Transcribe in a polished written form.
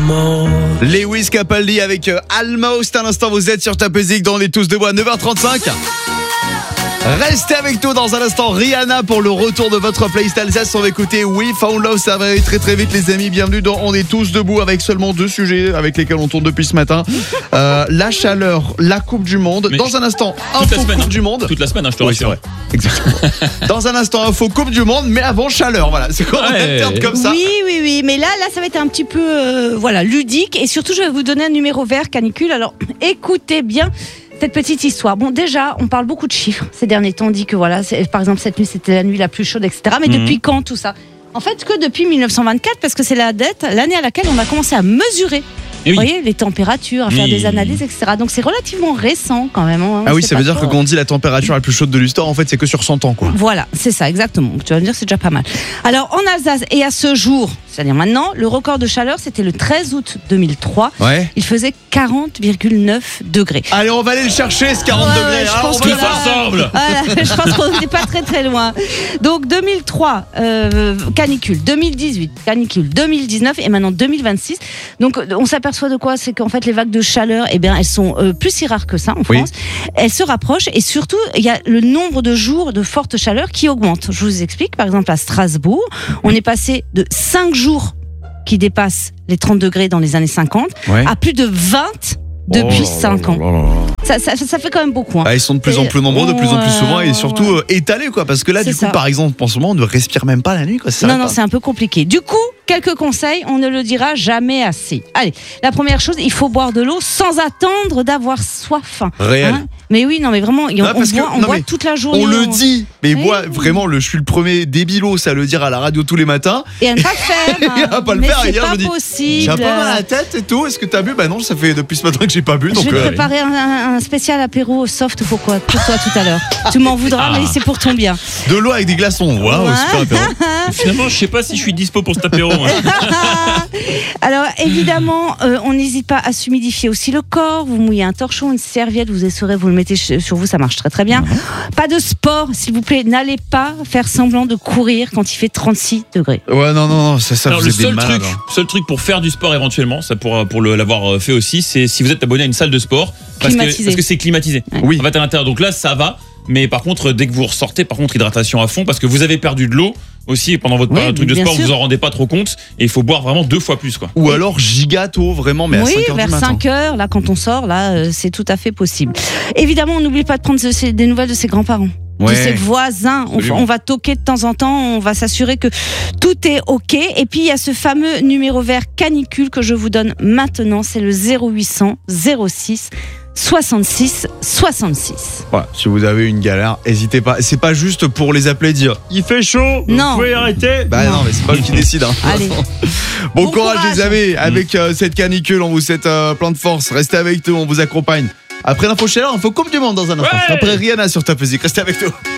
Lewis Capaldi avec Almost. À l'instant, vous êtes sur Top Music dans les Tous Debout à 9h35. Restez avec nous dans un instant. Rihanna pour le retour de votre playlist Alsace. On va écouter We Found Love. Ça va aller très très vite, les amis. Bienvenue dans On est tous debout avec seulement 2 sujets avec lesquels on tourne depuis ce matin. La chaleur, la Coupe du Monde. Mais dans un instant, toute la info semaine, Coupe du Monde. Toute la semaine, je te rassure. Ouais, exactement. Dans un instant, info Coupe du Monde, mais avant chaleur. Voilà, c'est quoi on alterne comme ça. Oui. Mais là, ça va être un petit peu ludique. Et surtout, je vais vous donner un numéro vert canicule. Alors, écoutez bien cette petite histoire. Bon, déjà, on parle beaucoup de chiffres. Ces derniers temps, on dit que par exemple, cette nuit, c'était la nuit la plus chaude, etc. Mais depuis quand tout ça ? En fait, que depuis 1924, parce que c'est l'année à laquelle on a commencé à mesurer. Oui. Vous voyez, les températures, à faire des analyses, etc. Donc c'est relativement récent quand même. Hein, ah oui, ça veut dire que quand on dit la température la plus chaude de l'histoire, en fait, c'est que sur 100 ans, quoi. Voilà, c'est ça, exactement. Tu vas me dire, c'est déjà pas mal. Alors, en Alsace, et à ce jour, c'est-à-dire maintenant, le record de chaleur, c'était le 13 août 2003. Ouais. Il faisait 40,9 degrés. Allez, on va aller le chercher, ce 40 degrés. Je Ah, pense on que va le faire ensemble. Voilà, je pense qu'on n'est pas très très loin. Donc 2003, canicule, 2018, canicule, 2019 et maintenant 2026. Donc on s'aperçoit de quoi ? C'est qu'en fait les vagues de chaleur, elles sont plus si rares que ça en France. Elles se rapprochent et surtout il y a le nombre de jours de forte chaleur qui augmente. Je vous explique. Par exemple à Strasbourg, on est passé de 5 jours qui dépassent les 30 degrés dans les années 50 à plus de 20 depuis 5 ans. Ça fait quand même beaucoup. Hein. Ah, ils sont de plus en plus nombreux, de plus en plus souvent et surtout étalés, quoi. Parce que là, C'est du coup, ça. par exemple, en ce moment, on ne respire même pas la nuit, quoi. Non, c'est un peu compliqué. Du coup, quelques conseils, on ne le dira jamais assez. Allez, la première chose, il faut boire de l'eau sans attendre d'avoir soif. Réel. Mais oui, non, mais vraiment, on boit toute la journée. On le dit, mais Oui. moi, vraiment, je suis le premier débilo à le dire à la radio tous les matins. Et à ne pas le faire. Et à pas le mais faire. c'est Hier, pas je me dis, possible. j'ai un peu mal à la tête et tout. Est-ce que t'as bu ? Bah non, ça fait depuis ce matin que j'ai pas bu. Donc, Je vais te préparer un spécial apéro soft pour toi tout à l'heure. Tu m'en voudras, mais c'est pour ton bien. de l'eau avec des glaçons. Waouh, super apéro. Finalement, je sais pas si je suis dispo pour cet apéro. Moi. Alors évidemment, on n'hésite pas à s'humidifier aussi le corps. Vous mouillez un torchon, une serviette, vous essorez, vous le mettez sur vous, ça marche très très bien. Pas de sport, s'il vous plaît. N'allez pas faire semblant de courir quand il fait 36 degrés. Ouais, non, ça Alors, vous le êtes des malades. seul truc pour faire du sport éventuellement, ça pour l'avoir fait aussi, c'est si vous êtes abonné à une salle de sport, parce que c'est climatisé. Oui. En fait, à l'intérieur. Donc là, ça va. Mais par contre, dès que vous ressortez, hydratation à fond, parce que vous avez perdu de l'eau aussi pendant votre truc de bien sport, sûr. vous en rendez pas trop compte, et il faut boire vraiment 2 fois plus, quoi. Ou alors gigato, vraiment, mais à 5h vers du matin. 5h, là quand on sort, là c'est tout à fait possible. Évidemment, on n'oublie pas de prendre des nouvelles de ses grands-parents. De ses voisins, on va toquer de temps en temps, on va s'assurer que tout est ok. Et puis il y a ce fameux numéro vert canicule que je vous donne maintenant, c'est le 0800 06 66 66. Voilà, si vous avez une galère, n'hésitez pas. C'est pas juste pour les appeler et dire il fait chaud, Non. vous pouvez arrêter. Bah non, mais c'est pas eux qui décident. Hein. Allez. Bon courage les amis, avec cette canicule, on vous souhaite plein de force. Restez avec nous, on vous accompagne. Après l'info chaleur, info Coupe du Monde dans un instant. Après Rihanna sur Top Music, restez avec nous.